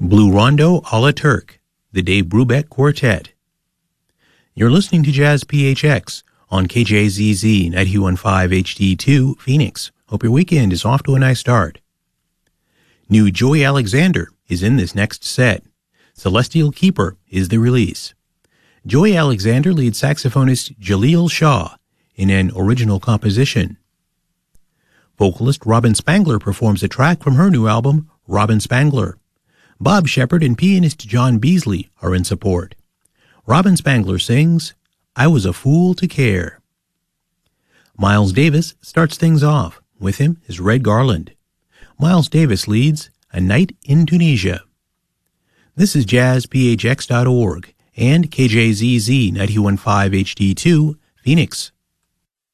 Blue Rondo a la Turk, the Dave Brubeck Quartet. You're listening to Jazz PHX on KJZZ 91.5 HD2 Phoenix. Hope your weekend is off to a nice start. New Joey Alexander is in this next set. Celestial Keeper is the release. Joey Alexander leads saxophonist Jaleel Shah in an original composition. Vocalist Robin Spangler performs a track from her new album, Robin Spangler. Bob Shepard and pianist John Beasley are in support. Robin Spangler sings, I Was a Fool to Care. Miles Davis starts things off. With him is Red Garland. Miles Davis leads A Night in Tunisia. This is jazzphx.org and KJZZ 91.5 HD2, Phoenix.